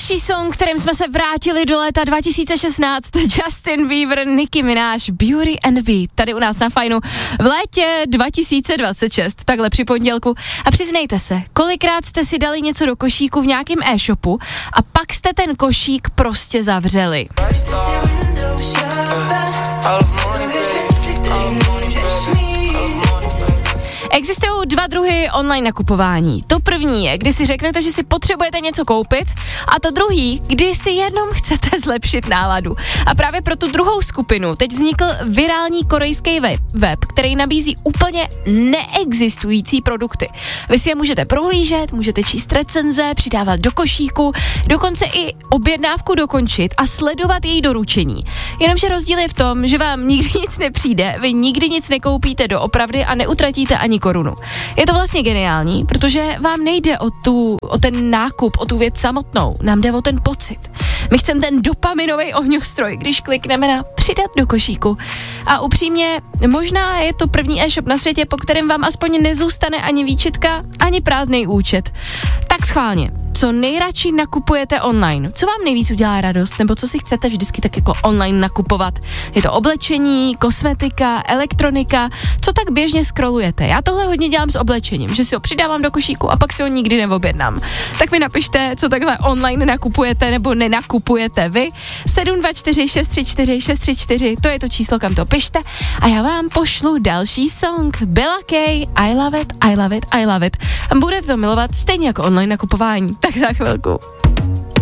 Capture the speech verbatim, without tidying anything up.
Další song, kterým jsme se vrátili do léta dva tisíce šestnáct, Justin Bieber, Nicki Minaj, Beauty and the, tady u nás na Fajnu v létě dva tisíce dvacet šest, takhle při pondělku. A přiznejte se, kolikrát jste si dali něco do košíku v nějakém e-shopu a pak jste ten košík prostě zavřeli. Existují dva druhy online nakupování. To první je, kdy si řeknete, že si potřebujete něco koupit, a to druhý, kdy si jenom chcete zlepšit náladu. A právě pro tu druhou skupinu teď vznikl virální korejský web, web, který nabízí úplně neexistující produkty. Vy si je můžete prohlížet, můžete číst recenze, přidávat do košíku, dokonce i objednávku dokončit a sledovat její doručení. Jenomže rozdíl je v tom, že vám nikdy nic nepřijde, vy nikdy nic nekoupíte doopravdy a neutratíte ani korunu. Je to vlastně geniální, protože vám nejde o, tu, o ten nákup, o tu věc samotnou, nám jde o ten pocit. My chceme ten dopaminový ohňostroj, když klikneme na přidat do košíku. A upřímně, možná je to první e-shop na světě, po kterém vám aspoň nezůstane ani výčitka, ani prázdný účet. Tak schválně, co nejradši nakupujete online? Co vám nejvíc udělá radost, nebo co si chcete vždycky tak jako online nakupovat? Je to oblečení, kosmetika, elektronika, co tak běžně scrollujete? Já tohle hodně dělám s oblečením, že si ho přidávám do košíku a pak si ho nikdy neobjednám. Tak mi napište, co takhle online nakupujete nebo nenakupujete vy. sedm dva čtyři šest tři čtyři šest tři čtyři, to je to číslo, kam to pište, a já vám pošlu další song. Bella K, I love it, I love it, I love it. A budete to milovat stejně jako online nakupování. Tak za chvilku.